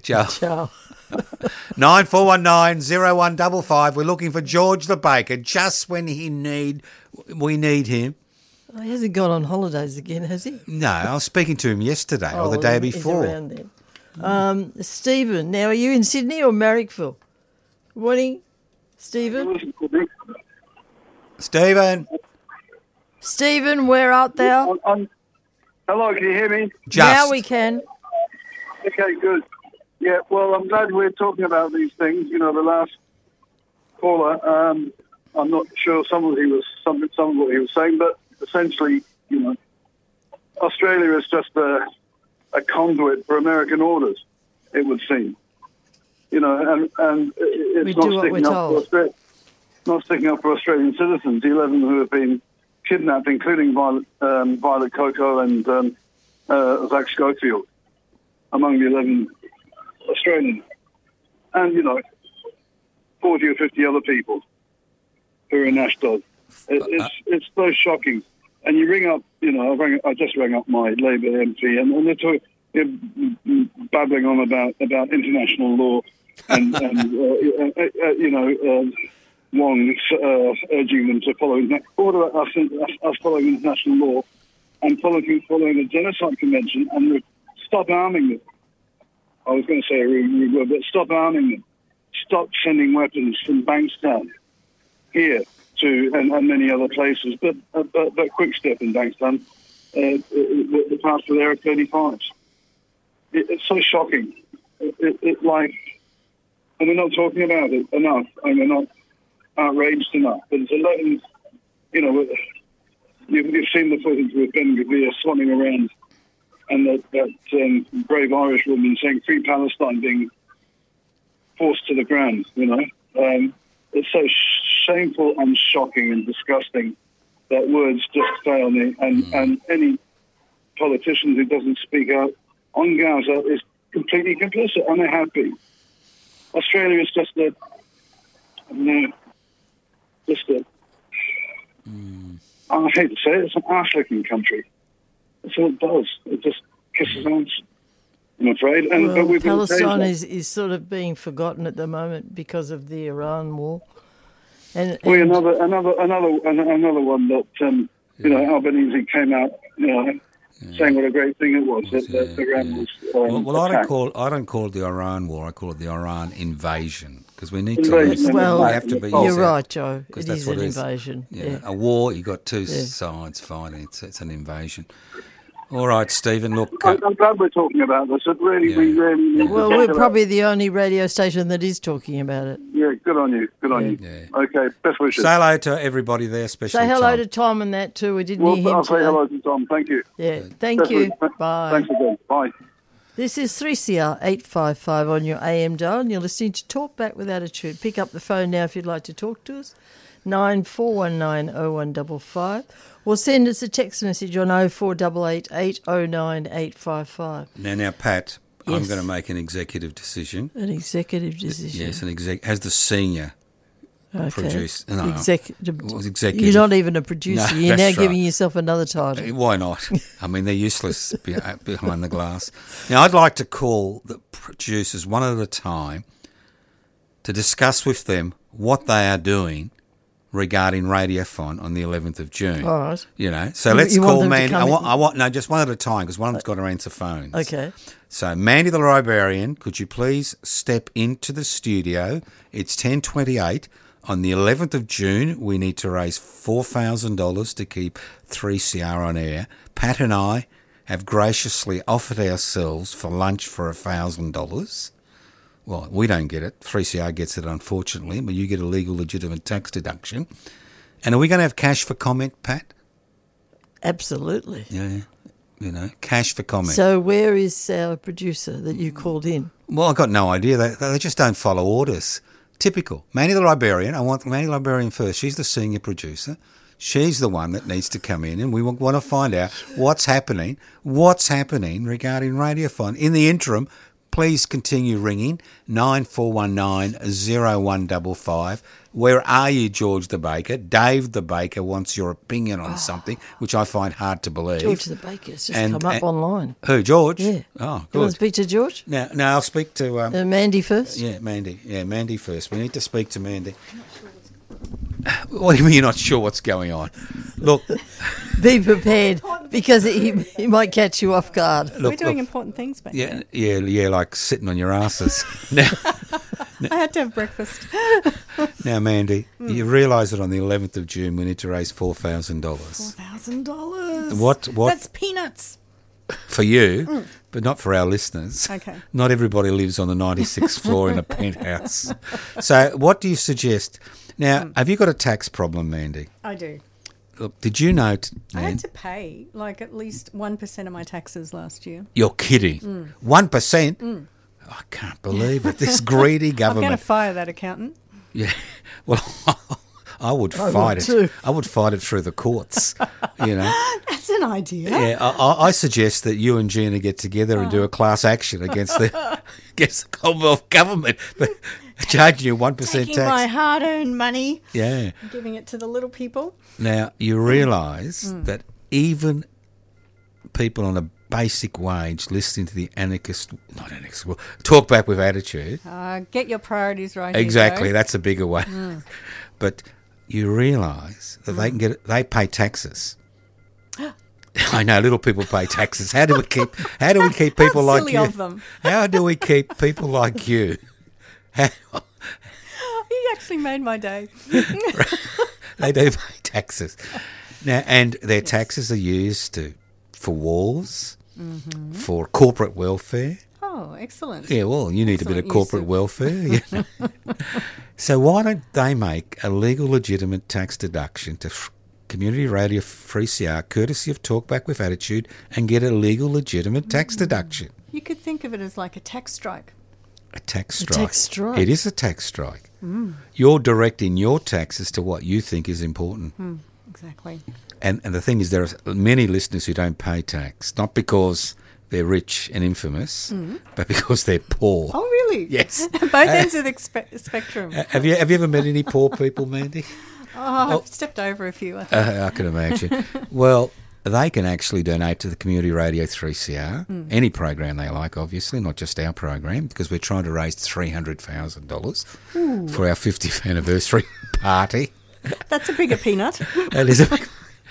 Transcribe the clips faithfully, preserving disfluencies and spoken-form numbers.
Joe. Ciao. nine four one nine zero one five five. We're looking for George the Baker just when he need we need him. Oh, he hasn't gone on holidays again, has he? No, I was speaking to him yesterday Oh, or the day he's before. around then. Um, Stephen, now are you in Sydney or Marrickville? Morning, Stephen. Stephen. Stephen, where art thou? I'm, I'm, hello, can you hear me? Just. Now we can. Okay, good. Yeah, well, I'm glad we're talking about these things. You know, the last caller, um, I'm not sure some of he was some, some of what he was saying, but essentially, you know, Australia is just a, a conduit for American orders, it would seem. You know, and, and it's We not do what sticking we're up told. for Australia, not sticking up for Australian citizens. The eleven who have been kidnapped, including Violet, um, Violet Coco and um, uh, Zach Schofield, among the eleven Australians. And, you know, forty or fifty other people who are in Ashdod. It, it's it's so shocking. And you ring up, you know, I, rang, I just rang up my Labour M P, and, and they're, talking, they're babbling on about, about international law and, and uh, uh, uh, you know, um, Wong uh, urging them to follow what about us, us, us following international law and following, following the Genocide Convention and stop arming them. I was going to say a rude word, but stop arming them. Stop sending weapons from Bankstown here to and, and many other places. But uh, but, but quick step in Bankstown, uh, the, the parts for there are thirty-fives. It, it's so shocking. It, it, it like, and we're not talking about it enough, and we're not outraged enough. But it's eleven. You know, you've, you've seen the footage with Ben Gavir swanning around. And that, that um, brave Irish woman saying free Palestine being forced to the ground, you know. Um, it's so sh- shameful and shocking and disgusting that words just fail me. And, mm. and any politician who doesn't speak out on Gaza is completely complicit, and they have been. Australia is just a, I don't know, just a, mm. I hate to say it, it's an arse-licking country. That's all it does. It just kisses ass, I'm afraid. And well, but we've Palestine is, is sort of being forgotten at the moment because of the Iran war. And, and we another another another another one that um, you know Albanese came out, you know, yeah. saying what a great thing it was that, yeah, that Iran yeah. was. Um, well, well I don't call I don't call it the Iran war. I call it the Iran invasion because we need invasion. to. Well, we have to be. You're right, Joe. It that's is what an it is. invasion. Yeah. Yeah. A war. You got two yeah. sides fighting. It's it's an invasion. All right, Stephen. Look, I'm, I'm glad we're talking about this. It really, yeah. we really need Well, to we're talk probably about the only radio station that is talking about it. Yeah, good on you. Good on yeah. you. Yeah. Okay, best wishes. Say hello to everybody there, especially Say hello Tom. to Tom and that too. We didn't well, hear him I'll say today. hello to Tom. Thank you. Yeah, thank best you. wishes. Bye. Thanks again. Bye. This is three C R eight five five on your A M dial, and you're listening to Talk Back with Attitude. Pick up the phone now if you'd like to talk to us, nine four one nine oh one five five, or send us a text message on oh four eight eight, eight oh nine, eight five five. Now, now, Pat, yes. I'm going to make an executive decision. An executive decision? Yes, an exec. As the senior okay. producer. No, executive. well, executive. You're not even a producer. No, You're now right. giving yourself another title. Why not? I mean, they're useless behind the glass. Now, I'd like to call the producers one at a time to discuss with them what they are doing regarding Radiothon on the eleventh of June. All right. You know, so you, let's you call want Mandy. I in? want, I want, no, just one at a time because one of them's got to answer phones. Okay. So, Mandy the Librarian, could you please step into the studio? It's ten twenty-eight. On the eleventh of June, we need to raise four thousand dollars to keep three C R on air. Pat and I have graciously offered ourselves for lunch for one thousand dollars. Well, we don't get it. three C R gets it, unfortunately, but you get a legal, legitimate tax deduction. And are we going to have cash for comment, Pat? Absolutely. Yeah, you know, cash for comment. So where is our producer that you called in? Well, I've got no idea. They, they just don't follow orders. Typical. Mandy the Librarian, I want Mandy the Librarian first. She's the senior producer. She's the one that needs to come in, and we want to find out what's happening, what's happening regarding Radiothon. In the interim, please continue ringing nine four one nine zero one five five. Where are you, George the Baker? Dave the Baker wants your opinion on oh. something, which I find hard to believe. George the Baker's just and, come up and, online. Who, George? Yeah. Oh, good. You want to speak to George? No, no, I'll speak to... Um, uh, Mandy first? Yeah, Mandy. Yeah, Mandy first. We need to speak to Mandy. What do you mean you're not sure what's going on? Look... Be prepared, because he, he might catch you off guard. Look, We're doing look, important things back yeah, there. Yeah, yeah, like sitting on your asses. now, I had to have breakfast. Now, Mandy, mm. you realise that on the eleventh of June we need to raise four thousand dollars. four thousand dollars. What, what? That's peanuts. For you, mm. but not for our listeners. Okay. Not everybody lives on the ninety-sixth floor in a penthouse. So what do you suggest? Now, mm. have you got a tax problem, Mandy? I do. Look, did you know... T- I had to pay, like, at least one percent of my taxes last year. You're kidding. Mm. one percent? Mm. I can't believe it. This greedy government... I'm going to fire that accountant. Yeah. Well, I would I fight it. Too. I would fight it through the courts, you know. That's an idea. Yeah, I, I suggest that you and Gina get together and oh. do a class action against the, against the Commonwealth government. Charging you one percent tax. Taking my hard-earned money. Yeah. And giving it to the little people. Now, you realise mm. that even people on a basic wage listening to the anarchist, not anarchist, well, talk back with attitude. Uh, get your priorities right. Exactly, here, that's a bigger way. Mm. But you realise that mm. they can get, they pay taxes. I know little people pay taxes. How do we keep? How do we keep people How like silly you? Of them. How do we keep people like you? How, you actually made my day. They do pay taxes now, and their yes. taxes are used to for walls, mm-hmm. for corporate welfare. Oh, excellent! Yeah, well, you need excellent a bit of corporate of... welfare. You know? So why don't they make a legal, legitimate tax deduction to f- Community Radio three C R, courtesy of Talkback with Attitude, and get a legal, legitimate tax mm-hmm. deduction? You could think of it as like a tax strike. A tax strike. A tax strike. It is a tax strike. Mm. You're directing your taxes to what you think is important. Mm, exactly. And and the thing is, there are many listeners who don't pay tax, not because they're rich and infamous, mm. but because they're poor. Oh, really? Yes. Both uh, ends of the expe- spectrum. Have you have you ever met any poor people, Mandy? Oh, I've oh. stepped over a few, I think. Uh, I can imagine. Well, they can actually donate to the Community Radio three C R, mm. any program they like, obviously, not just our program, because we're trying to raise three hundred thousand dollars for our fiftieth anniversary party. That's a bigger peanut. That is a big...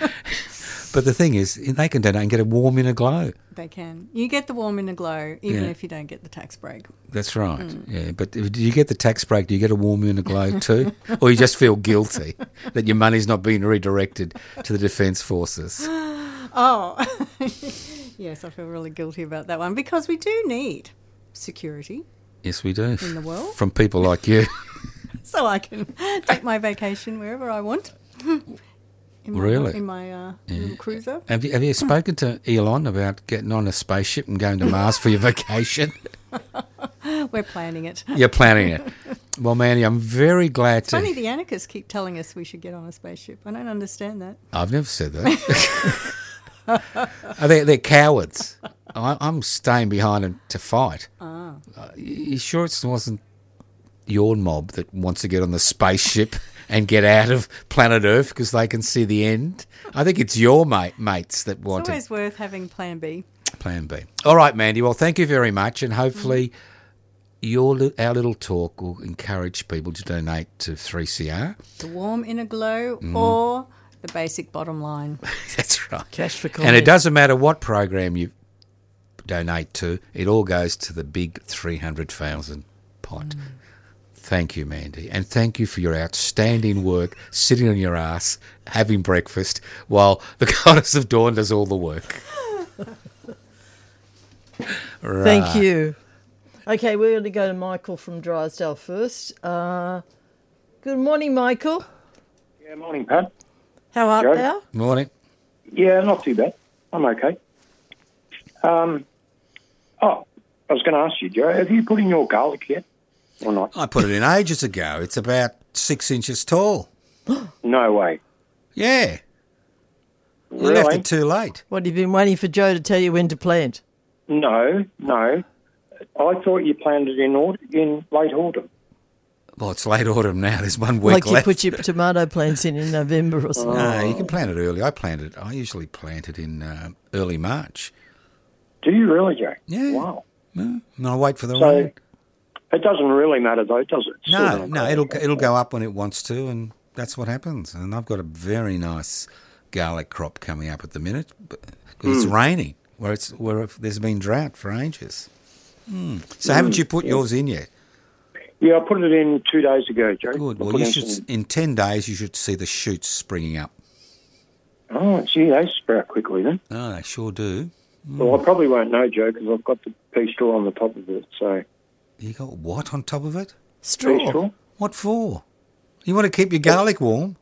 But the thing is, they can donate and get a warm inner glow. They can. You get the warm inner glow, even yeah. if you don't get the tax break. That's right, mm. yeah. But do you get the tax break? Do you get a warm inner glow too? Or you just feel guilty that your money's not being redirected to the Defence Forces? Oh, yes, I feel really guilty about that one, because we do need security. Yes, we do. In the world. From people like you. So I can take my vacation wherever I want. In my, really? In my uh, yeah. little cruiser. Have you, have you spoken to Elon about getting on a spaceship and going to Mars for your vacation? We're planning it. You're planning it. Well, Mandy, I'm very glad it's to... It's funny, the anarchists keep telling us we should get on a spaceship. I don't understand that. I've never said that. oh, they're, they're cowards. I, I'm staying behind them to fight. Ah. Uh, you sure it wasn't your mob that wants to get on the spaceship and get out of planet Earth because they can see the end? I think it's your mate, mates that want to... It's always it. worth having plan B. Plan B. All right, Mandy. Well, thank you very much, and hopefully mm. your our little talk will encourage people to donate to three C R. The warm inner glow mm. or the basic bottom line. That's right. Cash for comment. And it doesn't matter what program you donate to, it all goes to the big three hundred thousand pot. Mm. Thank you, Mandy. And thank you for your outstanding work, sitting on your ass, having breakfast, while the Goddess of Dawn does all the work. Right. Thank you. Okay, we're going to go to Michael from Drysdale first. Uh, good morning, Michael. Yeah, morning, Pat. How art Joe? thou? Morning. Yeah, not too bad. I'm okay. Um, oh, I was going to ask you, Joe, have you put in your garlic yet or not? I put it in ages ago. It's about six inches tall. No way. Yeah. You Really? left it too late. What, have you been waiting for Joe to tell you when to plant? No, no. I thought you planted in aut- in late autumn. Well, it's late autumn now. There's one week Like you left. put your tomato plants in in November or something. No, you can plant it early. I planted. I usually plant it in uh, early March. Do you really, Joe? Yeah. Wow. No, and I wait for the So rain. it doesn't really matter, though, does it? It's still No, gonna no, grow. it'll it'll go up when it wants to, and that's what happens. And I've got a very nice garlic crop coming up at the minute because it's raining, where it's where there's been drought for ages. Mm. So haven't you put yours in yet? Yeah, I put it in two days ago, Joe. Good. I Well, put you in should some- in ten days you should see the shoots springing up. Oh, gee, they sprout quickly then. Oh, they sure do. Well, I probably won't know, Joe, because I've got the pea straw on the top of it. So You got what on top of it? pea Straw. straw. What for? You want to keep your garlic warm?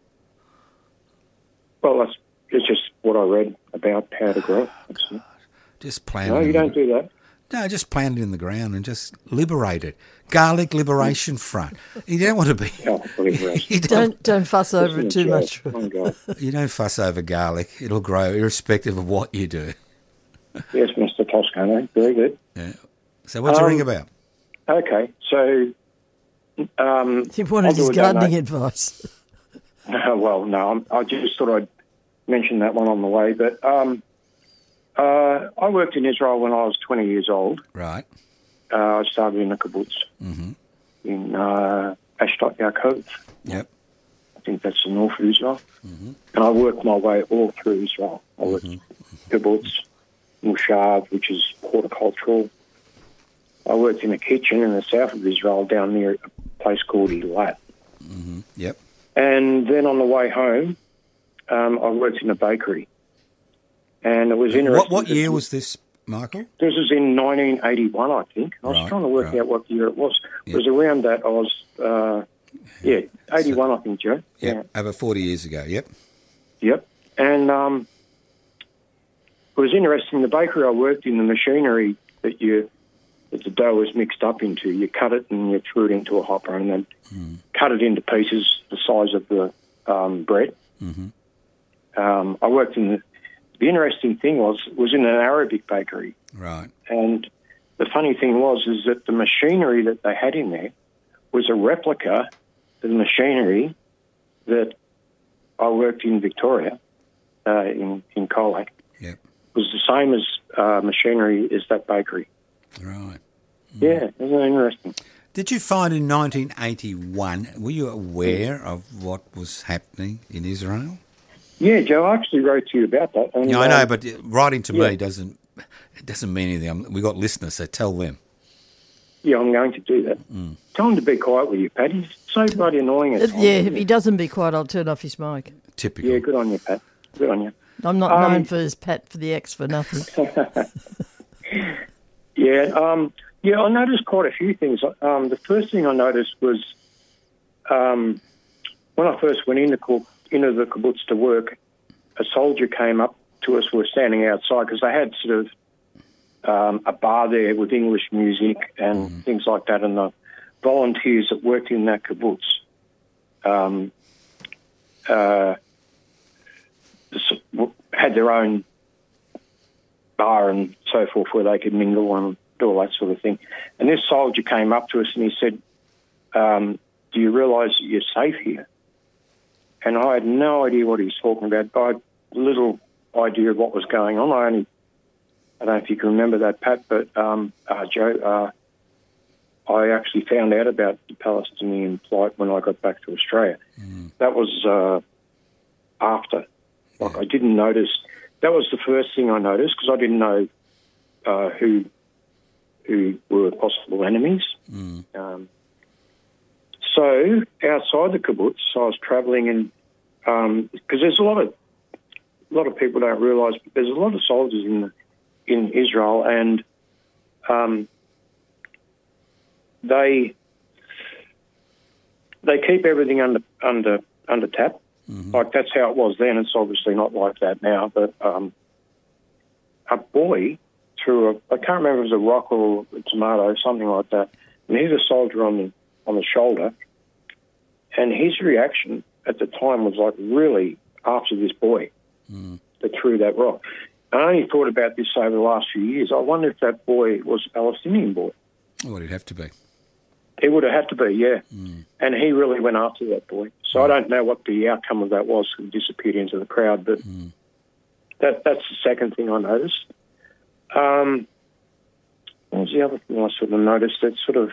Well, that's it's just what I read about how to grow it. That's it. Just plant No, it. you in don't the, do that. No, just plant it in the ground and just liberate it. Garlic Liberation Front. You don't want to be. Oh, believe it. You don't, Don't don't fuss over it Listen, too Joe. much. Oh, God. you don't fuss over garlic. It'll grow irrespective of what you do. Yes, Mister Toscano. Very good. Yeah. So what's your Um, ring about? Okay, so um, He wanted I'll do his it that gardening way. advice. well, no, I'm, I just thought I'd mention that one on the way. But um, uh, I worked in Israel when I was twenty years old. Right. Uh, I started in a kibbutz Mm-hmm. in uh, Ashdod Yaakov. Yep. I think that's the north of Israel. Mm-hmm. And I worked my way all through Israel. I worked kibbutz, Mushav, which is horticultural. I worked in a kitchen in the south of Israel down near a place called Eilat. Mm-hmm. Yep. And then on the way home, um, I worked in a bakery. And it was interesting. What what year because was this, Michael? This was in nineteen eighty-one, I think. I was Right, trying to work right. out what year it was. Yeah. It was around that. I was, uh, yeah, eighty-one, I think, Joe. Yep. Over forty years ago. Yep. Yep. And um, it was interesting. The bakery I worked in, the machinery that you that the dough was mixed up into, you cut it and you threw it into a hopper and then Mm. cut it into pieces the size of the um, bread. Mm-hmm. Um, I worked in the. The interesting thing was was in an Arabic bakery, Right. and the funny thing was is that the machinery that they had in there was a replica of the machinery that I worked in Victoria, uh, in in Colac. Yep. Was the same as uh, machinery as that bakery. Right. Yeah, isn't that interesting? Did you find in nineteen eighty-one, were you aware of what was happening in Israel? Yeah, Joe, I actually wrote to you about that. And, Yeah, I know, um, but writing to yeah. me doesn't it doesn't mean anything. We've got listeners, so tell them. yeah, I'm going to do that. Mm. Tell him to be quiet with you, Pat. He's so bloody annoying at Uh, times, yeah, isn't if he? he doesn't be quiet, I'll turn off his mic. Typical. Yeah, good on you, Pat. Good on you. I'm not Um, known for his pat for the X for nothing. Yeah, um, yeah, I noticed quite a few things. Um, the first thing I noticed was um, when I first went into, co- into the kibbutz to work, a soldier came up to us. We were standing outside because they had sort of um, a bar there with English music and things like that, and the volunteers that worked in that kibbutz um, uh, had their own bar and so forth where they could mingle and do all that sort of thing. And this soldier came up to us and he said, um, do you realise that you're safe here? And I had no idea what he was talking about. I had little idea of what was going on. I only, I don't know if you can remember that, Pat, but um, uh, Joe, uh, I actually found out about the Palestinian plight when I got back to Australia. Mm. That was uh, after. Like, I didn't notice. That was the first thing I noticed because I didn't know uh, who who were possible enemies. Mm. Um, so outside the kibbutz, I was travelling and because there's a lot of a lot of people don't realise, but there's a lot of soldiers in in Israel, and um, they they keep everything under under under tap. Mm-hmm. Like, that's how it was then. It's obviously not like that now. But um, a boy threw a, I can't remember if it was a rock or a tomato, something like that, and hit a soldier on the, on the shoulder. And his reaction at the time was like, really, after this boy Mm. that threw that rock. I only thought about this over the last few years. I wonder if that boy was a Palestinian boy. Well, it'd have to be. It would have had to be, yeah. Mm. And he really went after that boy. So mm. I don't know what the outcome of that was. He disappeared into the crowd, but mm. that that's the second thing I noticed. Um, what was the other thing I sort of noticed? That sort of...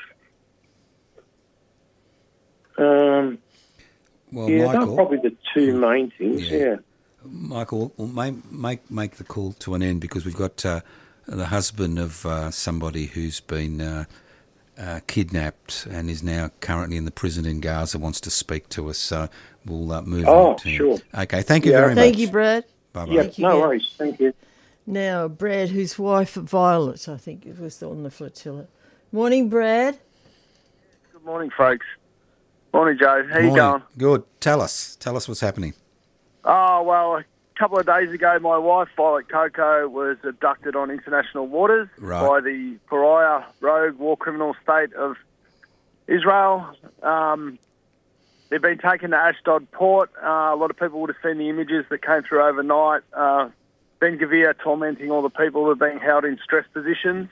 Um, well, yeah, Michael, those are probably the two main things, yeah. yeah. Michael, we'll make, make, make the call to an end because we've got uh, the husband of uh, somebody who's been... Uh, Uh, kidnapped and is now currently in the prison in Gaza, wants to speak to us, so we'll uh, move oh, on to sure. him. Okay, thank you yeah. very thank much. Thank you, Brad. Bye-bye. Yeah, Thank you, no Brad. worries. Thank you. Now, Brad, whose wife, Violet, I think it was on the flotilla. Morning, Brad. Good morning, folks. Morning, Joe. How Morning. you going? Good. Tell us. Tell us what's happening. Oh, well, a couple of days ago, my wife, Violet Coco, was abducted on international waters right. by the pariah, rogue, war criminal state of Israel. Um, they've been taken to Ashdod port. Uh, a lot of people would have seen the images that came through overnight. Uh, Ben Gvir tormenting all the people who are being held in stress positions.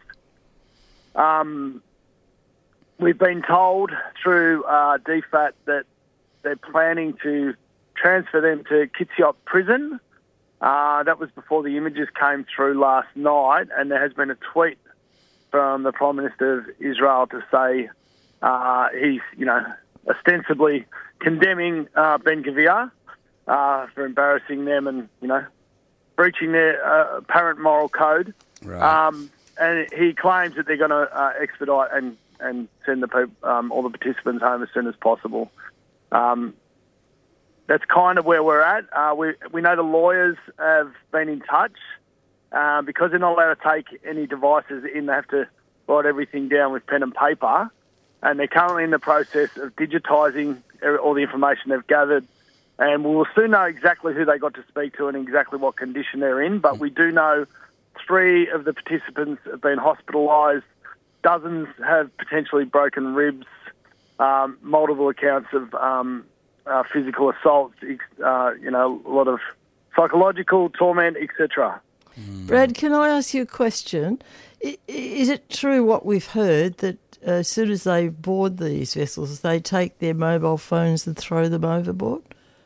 Um, we've been told through uh, D FAT that they're planning to transfer them to Kitsiot prison. Uh, that was before the images came through last night, and there has been a tweet from the Prime Minister of Israel to say uh, he's, you know, ostensibly condemning uh, Ben Gvir uh, for embarrassing them and, you know, breaching their uh, apparent moral code. Right. Um, and he claims that they're going to uh, expedite and, and send the people, um, all the participants home as soon as possible. Um, that's kind of where we're at. Uh, we we know the lawyers have been in touch. Uh, because they're not allowed to take any devices in, they have to write everything down with pen and paper. And they're currently in the process of digitising all the information they've gathered. And we'll soon know exactly who they got to speak to and exactly what condition they're in. But we do know three of the participants have been hospitalised. Dozens have potentially broken ribs. Um, multiple accounts of um, uh, physical assaults, uh, you know, a lot of psychological torment, et cetera. Brad, can I ask you a question? I- is it true what we've heard that uh, as soon as they board these vessels, they take their mobile phones and throw them overboard?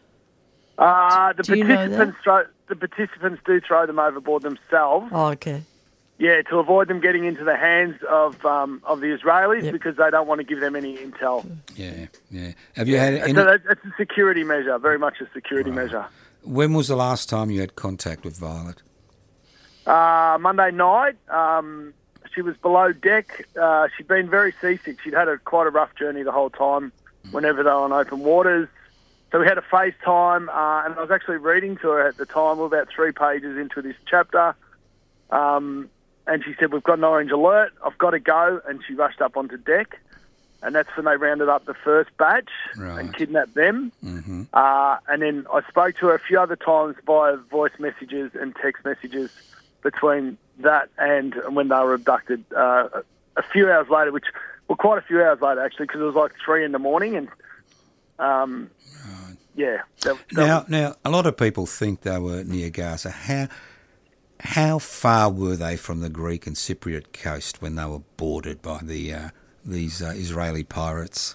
Uh, the do you know participants throw, the participants do throw them overboard themselves. Oh, okay. Yeah, to avoid them getting into the hands of um, of the Israelis Yep. because they don't want to give them any intel. Yeah, yeah. Have you had any... So that's, that's a security measure, very much a security Right. measure. When was the last time you had contact with Violet? Uh, Monday night, um, she was below deck. Uh, she'd been very seasick. She'd had a quite a rough journey the whole time whenever they were on open waters. So we had a FaceTime, uh, and I was actually reading to her at the time. We were about three pages into this chapter. Um, and she said, "We've got an orange alert. I've got to go." And she rushed up onto deck. And that's when they rounded up the first batch Right. and kidnapped them. Mm-hmm. Uh, and then I spoke to her a few other times via voice messages and text messages between that and when they were abducted uh, a few hours later, which well, quite a few hours later, actually, because it was like three in the morning. And, um, Right. yeah. That, that Now, was, now, a lot of people think they were near Gaza. How how far were they from the Greek and Cypriot coast when they were boarded by the uh, these uh, Israeli pirates?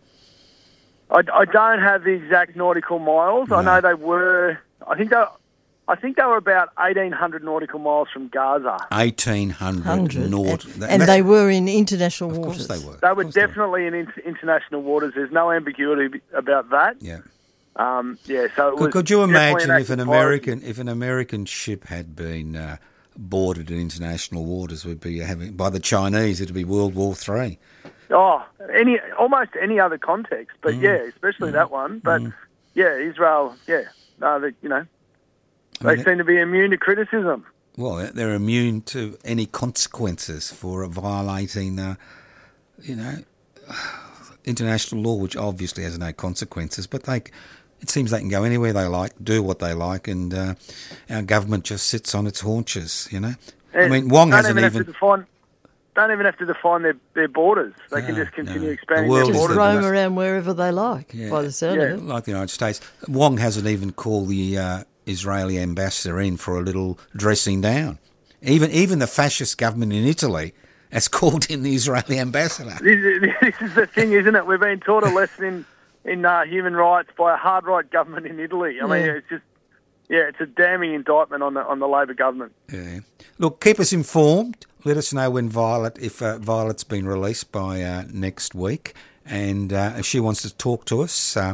I, I don't have the exact nautical miles. No. I know they were, I think they I think they were about eighteen hundred nautical miles from Gaza. eighteen hundred Hundred. naut. And, that- and that's- they were in international Of waters. course they were. They Of were course they definitely in in- international waters. There's no ambiguity about that. Yeah. Um, yeah, so it Could, was could you definitely imagine act if an of American if an American ship had been uh, boarded in international waters, would be having by the Chinese? It'd be World War Three. Oh, any almost any other context, but Mm. yeah, especially that one. But yeah, Israel, yeah, no, they, you know, I they mean, seem to be immune to criticism. Well, they're immune to any consequences for violating, uh, you know, international law, which obviously has no consequences. But they, it seems they can go anywhere they like, do what they like, and uh, our government just sits on its haunches. You know, I And mean, Wong don't hasn't even have even. to define. Don't even have to define their, their borders. They can No, just continue no. expanding The world their is Just the borders. roam most- around wherever they like, Yeah. by the sound Yeah. of it. Like the United States, Wong hasn't even called the uh, Israeli ambassador in for a little dressing down. Even even the fascist government in Italy has called in the Israeli ambassador. This, this is the thing, isn't it? We've been taught a lesson in, in uh, human rights by a hard right government in Italy. I mean, Yeah. it's just, yeah, it's a damning indictment on the on the Labor government. Yeah. Look, keep us informed. Let us know when Violet, if uh, Violet's been released by uh, next week, and uh, if she wants to talk to us, uh,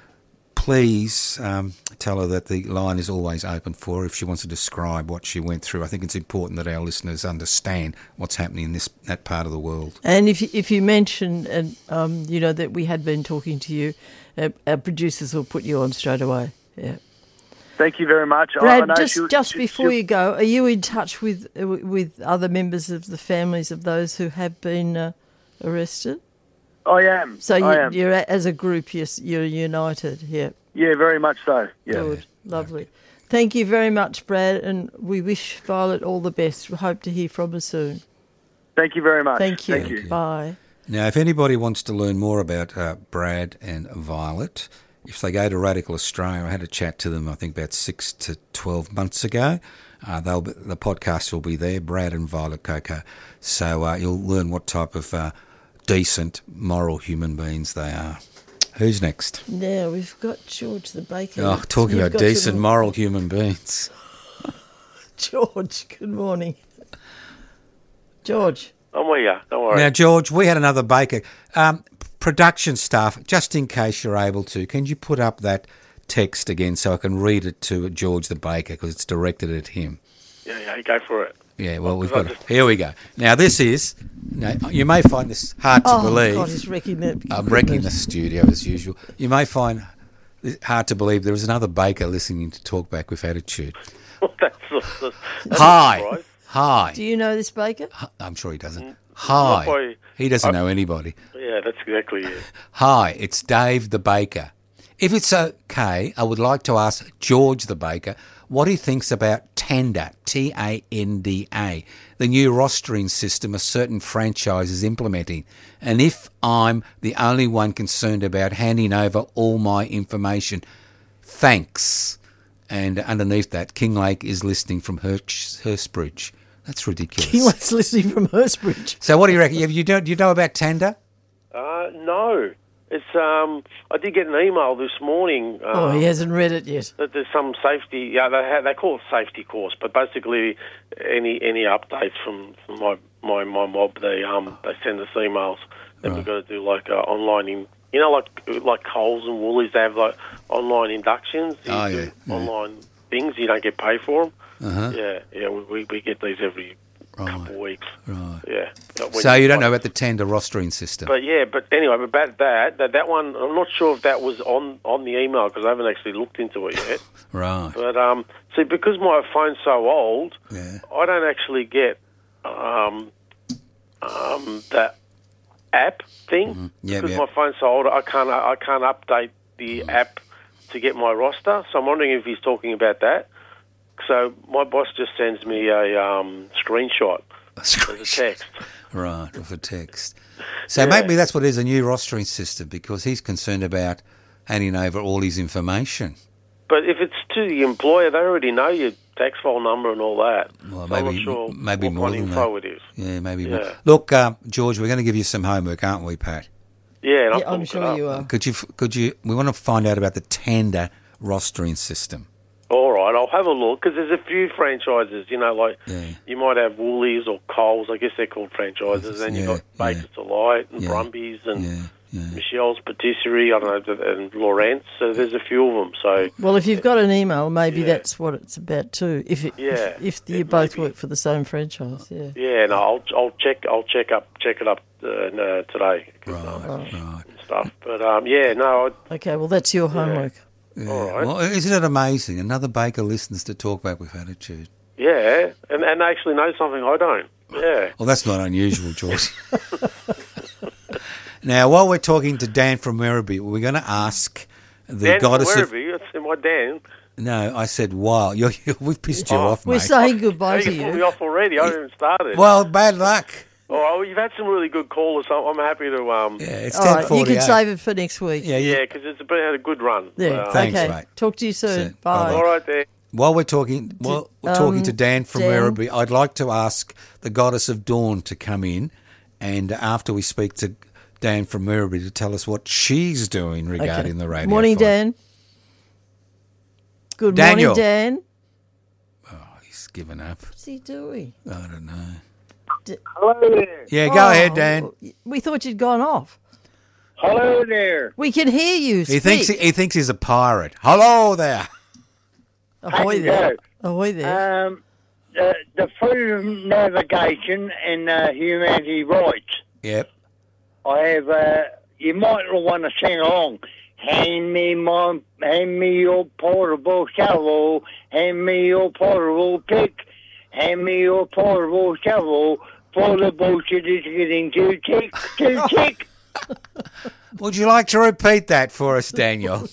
please um, tell her that the line is always open for her if she wants to describe what she went through. I think it's important that our listeners understand what's happening in this that part of the world. And if you, if you mention, and um, you know, that we had been talking to you, uh, our producers will put you on straight away. Yeah. Thank you very much. I- I Brad, know just she'll- just she- before she'll- you go, are you in touch with uh, with other members of the families of those who have been uh, arrested? I am. So you, I am. you're a- as a group, you're, you're united. Yeah. Yeah, very much so. Yeah. Good, lovely. Thank you very much, Brad, and we wish Violet all the best. We hope to hear from her soon. Thank you very much. Thank you. Thank you. Bye. Now, if anybody wants to learn more about uh, Brad and Violet, if they go to Radical Australia, I had a chat to them, I think, about six to twelve months ago. Uh, they'll be, the podcast will be there, Brad and Violet Coco. So uh, you'll learn what type of uh, decent, moral human beings they are. Who's next? Now we've got George the baker. Oh, talking You've about got your decent, little- moral human beings. George, good morning. George. I'm with you. Don't worry. Now, George, we had another baker. Um, production staff, just in case you're able to, can you put up that text again so I can read it to George the baker because it's directed at him? yeah, yeah, go for it. Yeah, well, we've Well, got I it. just- Here we go. Now, this is, now, you may find this hard to Oh, believe. God, he's wrecking that. I'm wrecking the studio as usual. You may find it hard to believe there is another baker listening to Talkback with Attitude. that's, that's, that's Hi. a surprise. Hi. Do you know this baker? I'm sure he doesn't. Hi. by- He doesn't I- know anybody. Yeah, that's exactly it. Hi, it's Dave the baker. If it's okay, I would like to ask George the baker what he thinks about Tanda, T A N D A, the new rostering system a certain franchise is implementing, and if I'm the only one concerned about handing over all my information. Thanks. And underneath that, Kinglake is listening from Hurst, Hurstbridge. That's ridiculous. He was listening from Hurstbridge. So what do you reckon? Have you do, do you know about Tanda? Uh, no. It's um. I did get an email this morning. Um, Oh, he hasn't read it yet. That there's some safety. Yeah, they have, they call it safety course, but basically any any updates from, from my, my my mob, they um they send us emails. Then we've got to do like uh, online in. You know, like like Coles and Woolies, they have like online inductions. You Oh, do yeah, yeah. Online things. You don't get paid for them. Uh-huh. Yeah, yeah. We, we we get these every couple of weeks. Right. Yeah. But when So you don't know like- about the Tanda rostering system? But yeah, but anyway, but about that, that that one, I'm not sure if that was on, on the email because I haven't actually looked into it yet. Right. But um, see, because my phone's so old, Yeah. I don't actually get um, um, that app thing. Yeah, because yeah. my phone's so old, I can't I can't update the app to get my roster. So I'm wondering if he's talking about that. So my boss just sends me a um, screenshot as a text. Right, with a text. So maybe that's what it is, a new rostering system, because he's concerned about handing over all his information. But if it's to the employer, they already know your tax file number and all that. Well, So I'm maybe- not sure maybe what more kind of than info that. it is. Yeah, maybe. Yeah. More. Look, uh, George, we're going to give you some homework, aren't we, Pat? Yeah, and Yeah, I'll I'm look it sure up. you are. Could you? Could you? We want to find out about the Tanda rostering system. All right, I'll have a look because there's a few franchises. You know, like Yeah. you might have Woolies or Coles. I guess they're called franchises. Then you've Yeah, got Bakers yeah. Delight and Yeah, Brumbies and Yeah, yeah. Michelle's Patisserie. I don't know, and Lawrence. So there's a few of them. So Well, if you've got an email, maybe Yeah. that's what it's about too. If it, Yeah, if, if it you both may be. work for the same franchise, yeah. yeah, no, I'll I'll check I'll check up check it up uh, no, today. 'cause, Right, um, right. and stuff. But um, yeah, no, I, Okay, well that's your homework. Yeah. All right. Well, isn't it amazing? Another baker listens to Talkback with Attitude. yeah, and and they actually know something I don't. Yeah. Well, that's not unusual, George. Now, while we're talking to Dan from Werribee, we're going to ask the Dan goddess of... Werribee, that's my Dan. No, I said, wow, you're, you're, we've pissed you Oh, off, We're mate. saying goodbye You to can pull me you. off already. I haven't even started. Well, bad luck. Oh, well, you've had some really good callers. So I'm happy to. Um, Yeah, it's All ten right, you forty-eight. can save it for next week. Yeah, yeah, yeah. because it's been had a good run. Yeah, Uh, Thanks, okay. mate. Talk to you soon. So- Bye. bye-bye. all right, there. While we're talking, while we're talking um, to Dan from Dan? Werribee, I'd like to ask the Goddess of Dawn to come in, and after we speak to Dan from Werribee to tell us what she's doing regarding Okay. the radio. Morning, fight. Dan. Good Daniel. morning, Dan. Oh, he's given up. What's he doing? I don't know. Hello there. Yeah, go Oh, ahead, Dan. We thought you'd gone off. Hello there. We can hear you He speak. thinks he, he thinks he's a pirate. Hello there. Ahoy Hey, there. Joe. Ahoy there. Um, uh, the freedom navigation and uh, humanity rights. Yep. I have. Uh, you might want to sing along. Hand me my, hand me your portable shovel. Hand me your portable pick. Hand me your portable shovel. For the bullshit is getting too thick, too thick. Would you like to repeat that for us, Daniel?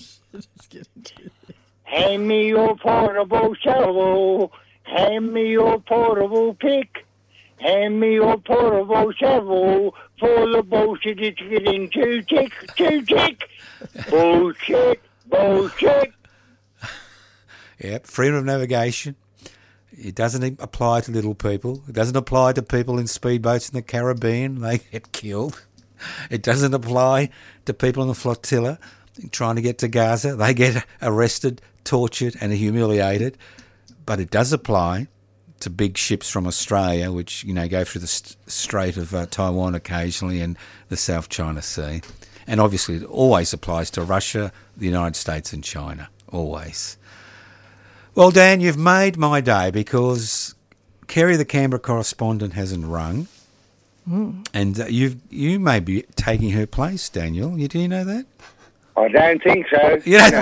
Hand me your portable shovel. Hand me your portable pick. Hand me your portable shovel. For the bullshit is getting too thick, too thick. Bullshit, bullshit. Yep. Freedom of navigation. It doesn't apply to little people. It doesn't apply to people in speedboats in the Caribbean. They get killed. It doesn't apply to people on the flotilla trying to get to Gaza. They get arrested, tortured and humiliated. But it does apply to big ships from Australia, which, you know, go through the st- Strait of uh, Taiwan occasionally and the South China Sea. And obviously it always applies to Russia, the United States and China. Always. Well, Dan, you've made my day because Kerry, the Canberra correspondent, hasn't rung. Mm. And uh, you you may be taking her place, Daniel. You, do you know that? I don't think so. You don't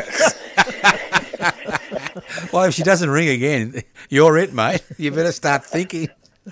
Well, if she doesn't ring again, you're it, mate. You better start thinking.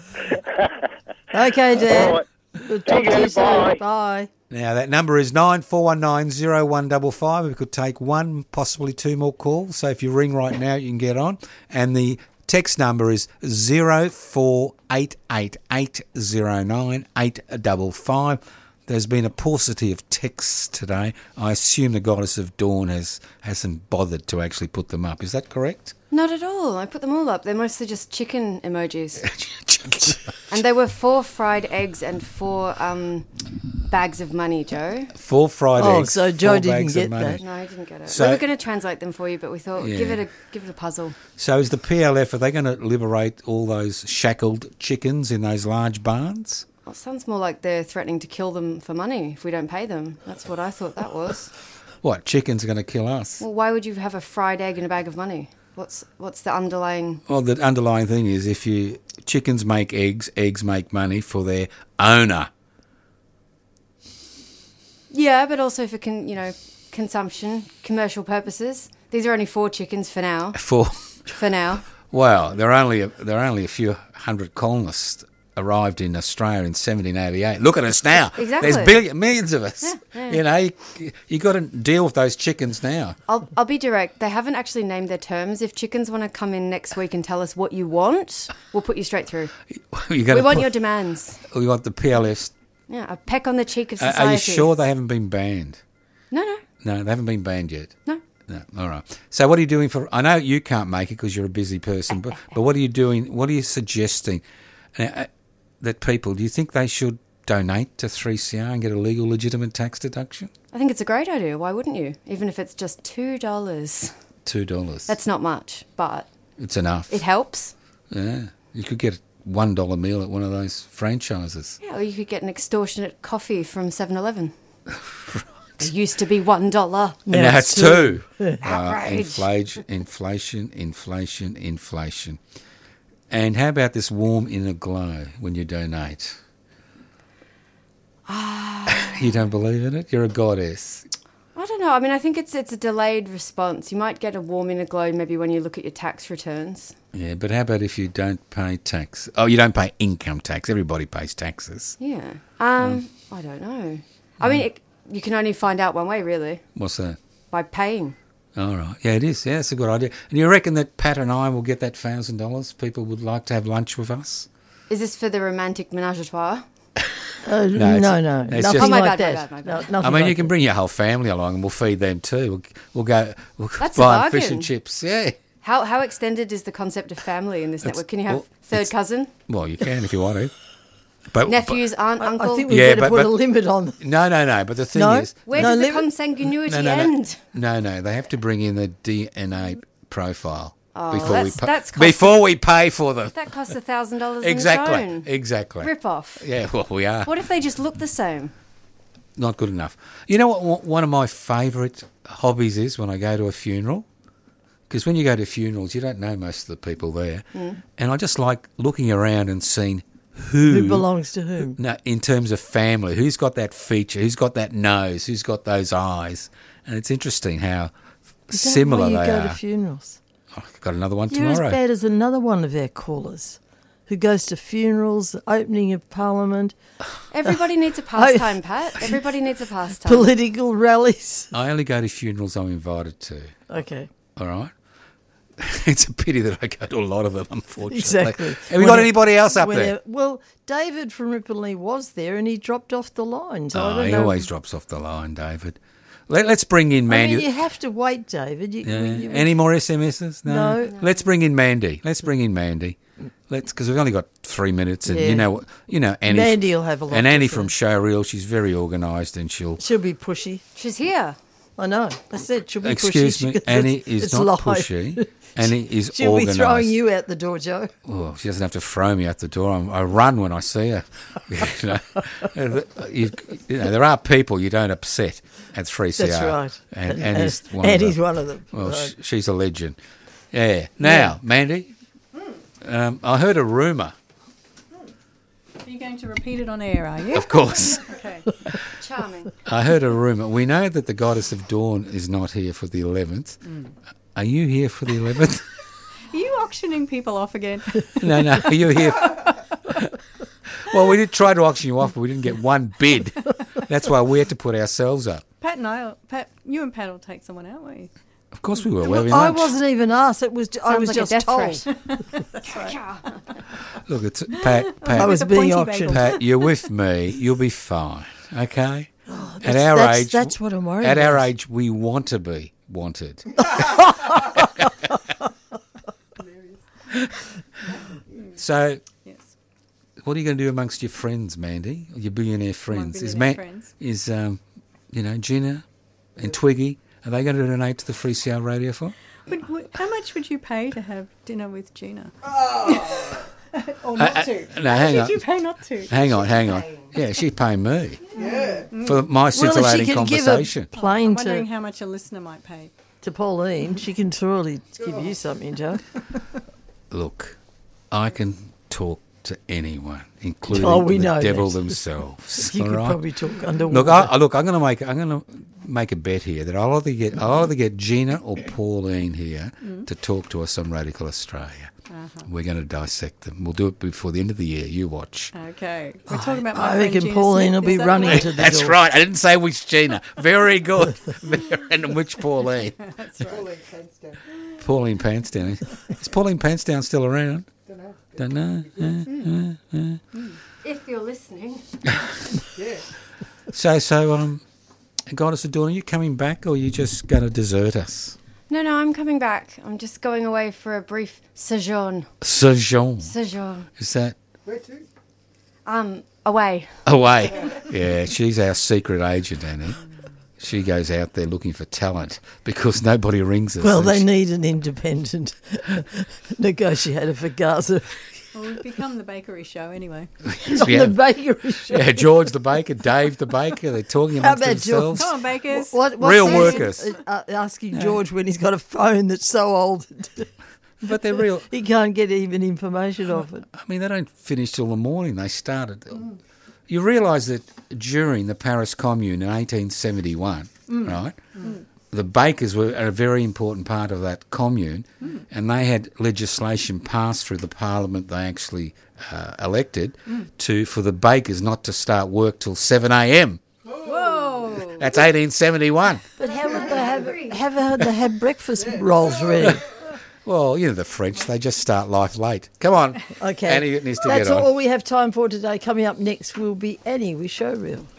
Okay, Dan. All right. We'll talk Thank to you, you soon. bye. Bye. Now, that number is nine four one nine zero one five five. We could take one, possibly two more calls. So if you ring right now, you can get on. And the text number is zero four eight eight eight zero nine eight five five. There's been a paucity of texts today. I assume the Goddess of Dawn has, hasn't bothered to actually put them up. Is that correct? Not at all. I put them all up. They're mostly just chicken emojis. And they were four fried eggs and four um, bags of money, Joe. Four fried Oh, eggs. so Joe four didn't bags of get money. that. No, I didn't get it. So- we were going to translate them for you, but we thought Yeah. give it a give it a puzzle. So is the P L F, are they going to liberate all those shackled chickens in those large barns? Well, it sounds more like they're threatening to kill them for money if we don't pay them. That's what I thought that was. What, chickens are going to kill us? Well, why would you have a fried egg and a bag of money? What's what's the underlying? Well, the underlying thing is if you chickens make eggs, eggs make money for their owner. Yeah, but also for con, you know consumption, commercial purposes. These are only four chickens for now. For For now. well, there are only a, there are only a few hundred colonists arrived in Australia in seventeen eighty-eight. Look at us now. Exactly. There's billion, millions of us. Yeah, yeah. You know, you, you got to deal with those chickens now. I'll I'll be direct. They haven't actually named their terms. If chickens want to come in next week and tell us what you want, we'll put you straight through. You got We to want put, your demands. we want the P L Fs. Yeah, a peck on the cheek of Are, society. are you sure they haven't been banned? No, no, No, they haven't been banned yet. no. No, all right. So what are you doing for... I know you can't make it because you're a busy person, but, but what are you doing... What are you suggesting uh, that people... Do you think they should donate to three C R and get a legal, legitimate tax deduction? I think it's a great idea. Why wouldn't you? Even if it's just two dollars. Two dollars. That's not much, but It's enough. it helps. Yeah. You could get a one dollar meal at one of those franchises. Yeah, or you could get an extortionate coffee from seven eleven. It used to be one dollar. And now it's two. Uh, Outrage. inflation, inflation, inflation, inflation. And how about this warm inner glow when you donate? You don't believe in it? You're a goddess. I don't know. I mean, I think it's it's a delayed response. You might get a warm inner glow maybe when you look at your tax returns. Yeah, but how about if you don't pay tax? Oh, you don't pay income tax. Everybody pays taxes. Yeah. Um, I don't know. I mean, it, you can only find out one way, really, What's that? by paying. All right. Yeah, it is. Yeah, that's a good idea. And you reckon that Pat and I will get that one thousand dollars? People would like to have lunch with us? Is this for the romantic menage a trois? Uh, No, no, it's- no, it's nothing just- Oh, my like bad, my that. bad, my No, bad. nothing I mean, like you can that. bring your whole family along and we'll feed them too. We'll, we'll go, we'll That's a buy 'em fish bargain. and chips. Yeah. How how extended is the concept of family in this It's- network? Can you have well, third it's- cousin, Well, you can if you want to. But nephews, aunt, I, uncle? I think we Yeah, better but- put but- a limit on. but- no, no, no. But the thing No? is, Where No does the limit- consanguinity no, no, no, end? no, no. They have to bring in the D N A profile Oh, before we that's- pay. that's cost- before we pay for them. That costs a thousand dollars Exactly. on its own. Exactly. Rip off. Yeah. Well, we are What if they just look the same? not good enough. You know what? what one of my favourite hobbies is when I go to a funeral. Because when you go to funerals, you don't know most of the people there, Mm. and I just like looking around and seeing who, Who belongs to whom? No, in terms of family, who's got that feature, who's got that nose, who's got those eyes, and it's interesting how Is that similar why you they go are. to funerals? I've got another one You're as tomorrow. bad as another one of our callers who goes to funerals, the opening of Parliament, Everybody needs a pastime, Pat. Everybody needs a pastime. political rallies. I only go to funerals I'm invited to. Okay. All right. It's a pity that I go to a lot of them, unfortunately. Exactly. Have we got Whenever- anybody else up whenever- there? Well, David from Ripponlea was there and he dropped off the line. So I Oh, don't he know. always drops off the line, David. Let, let's bring in I Mandy. mean, you have to wait, David. You, Yeah. you- Any more S M Ses? No. No. Let's bring in Mandy. Let's bring in Mandy. Let's because we've only got three minutes, and Yeah. you know, you know, Annie. Mandy will have a lot And to Annie say. from Showreel, she's very organised, and she'll. She'll be pushy. She's here. I know. I said she'll be Excuse pushy. me, She- Annie it's- is it's not live. pushy. Annie is She'll organised. be throwing you out the door, Joe. Oh, she doesn't have to throw me out the door. I'm, I run when I see her. you, know, you, you know, there are people you don't upset at three C R. That's right. And Annie's one Annie's of them. one of them. Well, Right. sh- she's a legend. Yeah. Now, Mandy, um, I heard a rumour, Are you going to repeat it on air, are you? of course. Okay. Charming. I heard a rumour. We know that the Goddess of Dawn is not here for the eleventh. Are you here for the eleventh? Are you auctioning people off again? No, no. Are you here? Well, we did try to auction you off, but we didn't get one bid. That's why we had to put ourselves up. Pat and I, Pat, you and Pat will take someone out, won't you? Of course we were. We're having I lunch. wasn't even asked. It was. I Sounds was like a just death told. threat. That's right. Look, it's Pat. Pat, I was the being pointy auctioned. bagel. Pat, you're with me. You'll be fine. Okay. at That's- our that's- age, that's what I'm worried At our about. age, we want to be wanted. So, Yes. what are you going to do amongst your friends, Mandy? Your billionaire friends? is billionaire Ma- friends. is um, you know, Gina and Twiggy? Are they going to donate to the three C R radio for? Would, would, how much would you pay to have dinner with Gina? or Uh, not uh, to? no, How hang much on. did you pay not to? Hang on, hang on. Yeah, she's paying me for my Well, if she scintillating can give conversation. a plane I'm wondering to, how much a listener might pay. to Pauline, she can surely give you something, Joe. Look, I can talk to anyone, including Oh, we the know devil that. themselves. You all could right? probably talk underwater. Look, I, I- look, I'm going to make I'm going to make a bet here that I'll either get I'll either get Gina or Pauline here to talk to us on Radical Australia. We're going to dissect them. We'll do it before the end of the year. You watch. Okay. We're talking about my I friend reckon Gina Pauline Smith. will be Is that running right? to the That's door. right. I didn't say which Gina. Very good. And which Pauline? That's right. Pauline Pantsdown. Is Pauline Pantsdown still around? Don't know. Don't know. If you're listening. So, so, um, Goddess of Dawn, are you coming back or are you just going to desert us? No, no, I'm coming back. I'm just going away for a brief sojourn. Sojourn. Sojourn. Is that Um, away. away? Yeah, she's our secret agent, Annie. She goes out there looking for talent because nobody rings us. Well, And they she- need an independent negotiator for Gaza. Well, we've become the bakery show anyway. Yes, we The have. bakery shop. Yeah, George the baker, Dave the baker. They're talking How amongst about George? themselves. Come on, bakers. What, what's Real the- workers. Uh, asking George when he's got a phone that's so old But they're real. he can't get even information off it. I mean, they don't finish till the morning. They started. You realise that during the Paris Commune in eighteen seventy-one, right, the bakers were a very important part of that commune, and they had legislation passed through the parliament they actually uh, elected to for the bakers not to start work till seven a.m. Whoa. That's eighteen seventy-one. But how would they have, have they have breakfast rolls ready? Well, you know the French, they just start life late. Come on. Okay. Annie needs to That's get on. all we have time for today. Coming up next will be Annie with Showreel.